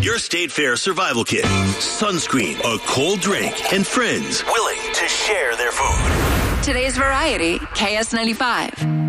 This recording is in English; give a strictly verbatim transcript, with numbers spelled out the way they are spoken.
Your State Fair survival kit, sunscreen, a cold drink, and friends willing to share their food. Today's Variety, K S ninety-five.